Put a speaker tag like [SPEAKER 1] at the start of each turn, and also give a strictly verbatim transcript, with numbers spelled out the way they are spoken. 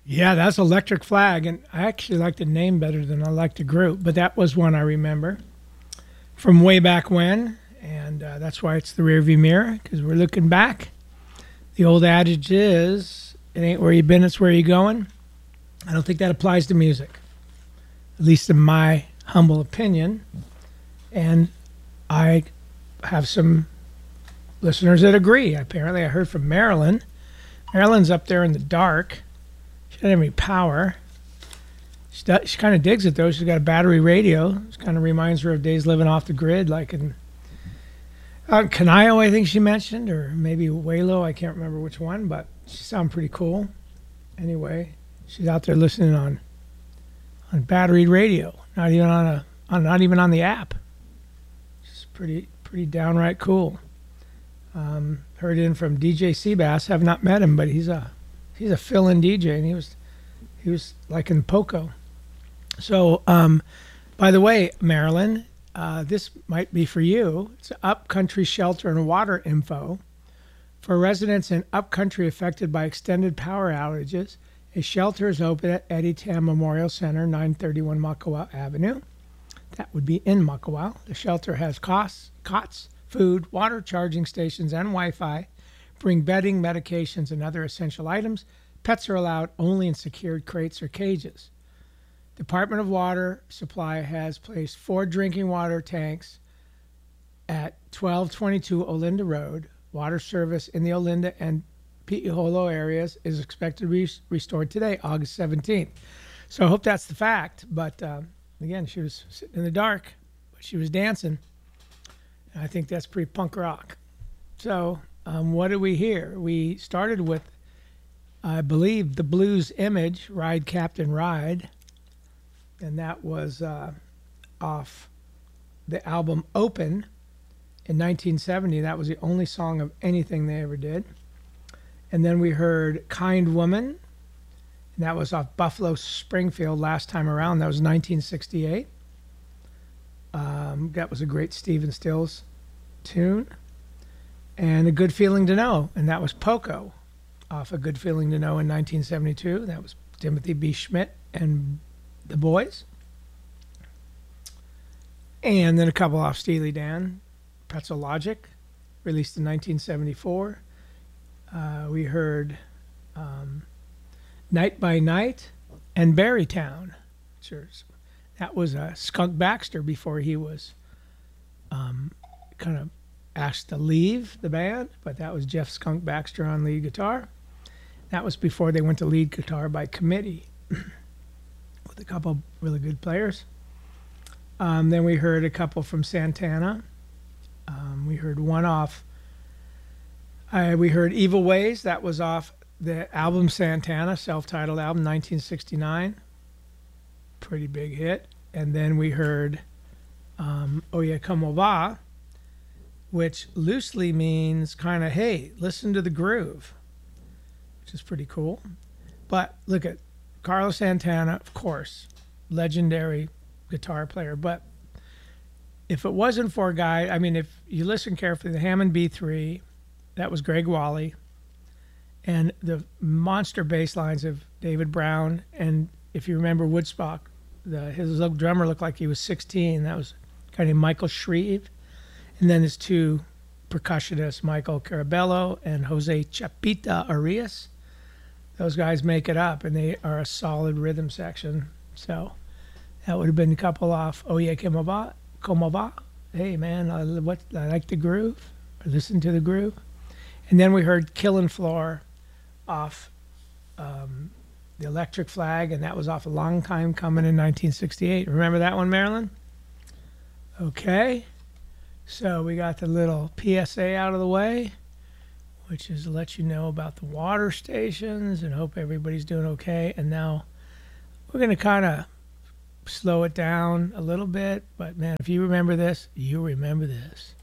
[SPEAKER 1] Yeah, that's Electric Flag, and I actually like the name better than I like the group, but that was one I remember from way back when, and uh, that's why it's the rearview mirror, because we're looking back. The old adage is, it ain't where you been, it's where you going. I don't think that applies to music, at least in my humble opinion. And I have some listeners that agree. Apparently, I heard from Marilyn. Marilyn's up there in the dark. She doesn't have any power. She, does, she kind of digs it, though. She's got a battery radio. It kind of reminds her of days living off the grid, like in uh, Canayo, I think she mentioned, or maybe Waylo. I can't remember which one, but she sounded pretty cool. Anyway, she's out there listening on on battery radio, not even on a on not even on the app. It's pretty pretty downright cool. Um, heard in from D J Seabass. Have not met him, but he's a he's a fill-in D J, and he was he was like in Poco. So, um, by the way, Marilyn, uh, this might be for you. It's Upcountry Shelter and Water info for residents in Upcountry affected by extended power outages. A shelter is open at Eddie Tam Memorial Center, nine thirty-one Muckawa Avenue. That would be in Muckawa. The shelter has cots, cots, food, water charging stations, and Wi-Fi. Bring bedding, medications, and other essential items. Pets are allowed only in secured crates or cages. Department of Water Supply has placed four drinking water tanks at twelve twenty-two Olinda Road. Water service in the Olinda and Pi'iholo areas is expected to be restored today, August seventeenth. So I hope that's the fact. But um, again, she was sitting in the dark, but she was dancing. And I think that's pretty punk rock. So um, what did we hear? We started with, I believe, the Blues Image, Ride Captain Ride. And that was uh, off the album Open in nineteen seventy. That was the only song of anything they ever did. And then we heard Kind Woman, and that was off Buffalo Springfield last time around. That was nineteen sixty-eight. Um, that was a great Stephen Stills tune. And A Good Feeling to Know, and that was Poco off A Good Feeling to Know in nineteen seventy-two. That was Timothy B. Schmidt and the Boys. And then a couple off Steely Dan. Pretzel Logic, released in nineteen seventy-four. Uh, we heard um, Night by Night and Berrytown. Sure. That was uh, Skunk Baxter before he was um, kind of asked to leave the band, but that was Jeff Skunk Baxter on lead guitar. That was before they went to lead guitar by committee with a couple really good players. Um, then we heard a couple from Santana. Um, we heard one off Uh, we heard Evil Ways. That was off the album Santana, self-titled album, nineteen sixty-nine. Pretty big hit. And then we heard um, Oye Como Va, which loosely means kind of, hey, listen to the groove, which is pretty cool. But look at Carlos Santana, of course, legendary guitar player. But if it wasn't for a guy, I mean, if you listen carefully, the Hammond B three, that was Greg Wally, and the monster bass lines of David Brown. And if you remember Woodstock, the, his little drummer looked like he was sixteen. That was a guy named Michael Shreve. And then his two percussionists, Michael Carabello and Jose Chapita Arias. Those guys make it up, and they are a solid rhythm section. So that would have been a couple off Oye Como Va. Como Va. Hey, man, I, what, I like the groove. I listen to the groove. And then we heard Killin' Floor off um, the Electric Flag, and that was off A Long Time Coming in nineteen sixty-eight. Remember that one, Marilyn? Okay. So we got the little P S A out of the way, which is to let you know about the water stations and hope everybody's doing okay. And now we're going to kind of slow it down a little bit. But, man, if you remember this, you remember this.